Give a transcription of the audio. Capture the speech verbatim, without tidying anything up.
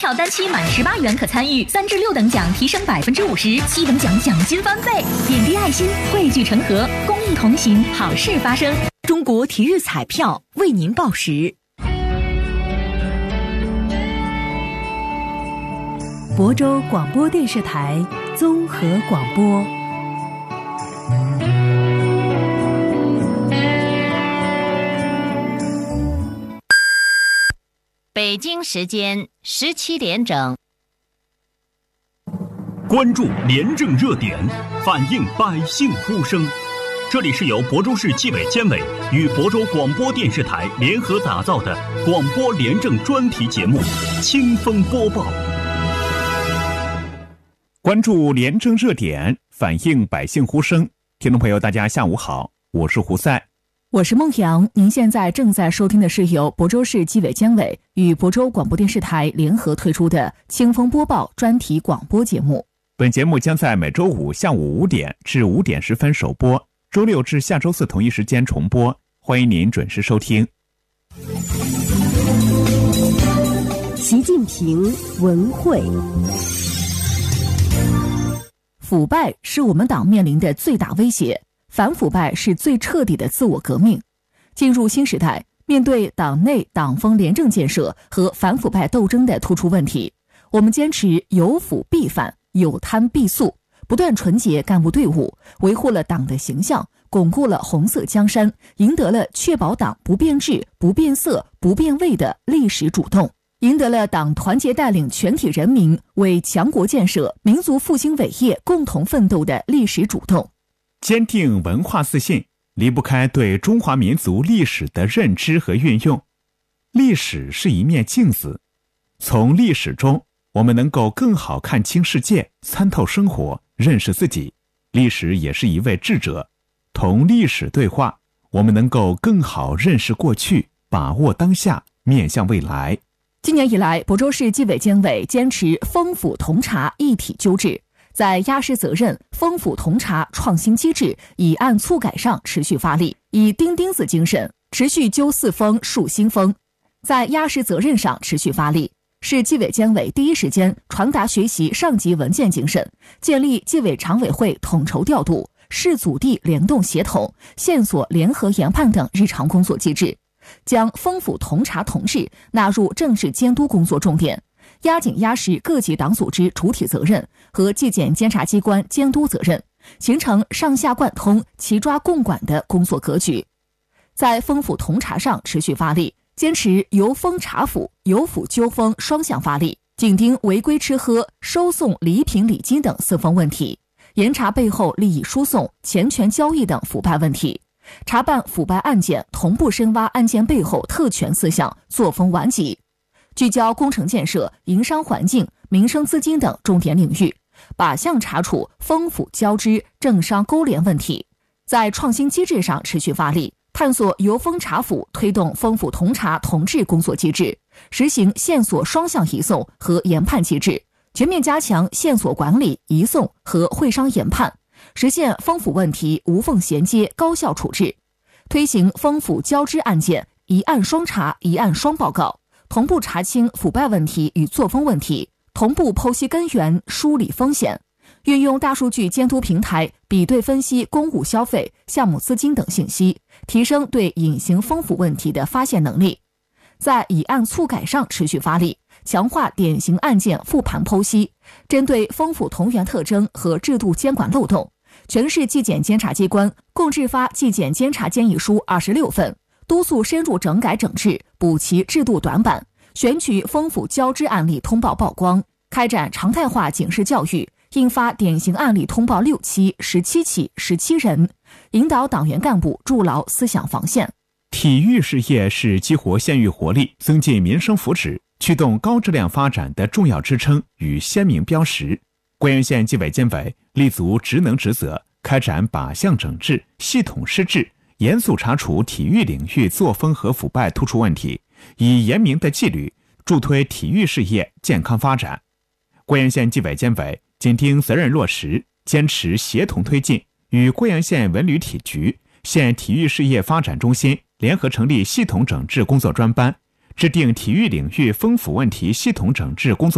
票单期满十八元可参与，三至六等奖提升百分之五十，七等奖奖金翻倍。点滴爱心，汇聚成河，公益同行，好事发生。 中国体育彩票为您报时。 亳州广播电视台综合广播。 北京时间十七点整。 关注廉政热点，反映百姓呼声。这里是由亳州市纪委监委与亳州广播电视台联合打造的广播廉政专题节目《清风播报》。 关注廉政热点，反映百姓呼声。听众朋友，大家下午好，我是胡赛。 我是孟阳，您现在正在收听的是由亳州市纪委监委与亳州广播电视台联合推出的清风播报专题广播节目。 本节目将在每周五下午五点至五点十分首播，周六至下周四同一时间重播，欢迎您准时收听。 习近平文汇。腐败是我们党面临的最大威胁，反腐败是最彻底的自我革命。进入新时代，面对党内党风廉政建设和反腐败斗争的突出问题，我们坚持有腐必反，有贪必肃，不断纯洁干部队伍，维护了党的形象，巩固了红色江山，赢得了确保党不变质、不变色、不变味的历史主动，赢得了党团结带领全体人民为强国建设、民族复兴伟业共同奋斗的历史主动。 坚定文化自信，离不开对中华民族历史的认知和运用。历史是一面镜子，从历史中我们能够更好看清世界，参透生活，认识自己。历史也是一位智者，同历史对话，我们能够更好认识过去，把握当下，面向未来。 今年以来，亳州市纪委监委坚持风腐同查一体纠治，在压实责任、风腐同查创新机制、以案促改上持续发力，以钉钉子精神持续揪四风树新风。在压实责任上持续发力，市纪委监委第一时间传达学习上级文件精神，建立纪委常委会统筹调度、市组地联动协同、线索联合研判等日常工作机制，将风腐同查同治纳入政治监督工作重点，压紧压实各级党组织主体责任和纪检监察机关监督责任，形成上下贯通、齐抓共管的工作格局。在风腐同查上持续发力，坚持由风查腐、由腐纠风双向发力，紧盯违规吃喝、收送礼品礼金等四风问题，严查背后利益输送、钱权交易等腐败问题，查办腐败案件，同步深挖案件背后特权思想、作风顽疾，聚焦工程建设、营商环境、民生资金等重点领域，靶向查处风腐交织、政商勾连问题。在创新机制上持续发力，探索由风查腐，推动风腐同查同治工作机制，实行线索双向移送和研判机制，全面加强线索管理、移送和会商研判，实现风腐问题无缝衔接、高效处置，推行风腐交织案件一案双查、一案双报告，同步查清腐败问题与作风问题，同步剖析根源、梳理风险，运用大数据监督平台比对分析公务消费、项目资金等信息，提升对隐形风腐问题的发现能力。在以案促改上持续发力，强化典型案件复盘剖析，针对风腐同源特征和制度监管漏洞，全市纪检监察机关共制发纪检监察建议书二十六份，督促深入整改整治，补齐制度短板，选取风腐交织案例通报曝光，开展常态化警示教育，印发典型案例通报六期、十七起、十七人，引导党员干部筑牢思想防线。 体育事业是激活县域活力、增进民生福祉、驱动高质量发展的重要支撑与鲜明标识。贵阳县纪委监委立足职能职责，开展靶向整治、系统施治，严肃查处体育领域作风和腐败突出问题，以严明的纪律助推体育事业健康发展。贵阳县纪委监委紧盯责任落实，坚持协同推进，与贵阳县文旅体局、县体育事业发展中心联合成立系统整治工作专班，制定体育领域风腐问题系统整治工作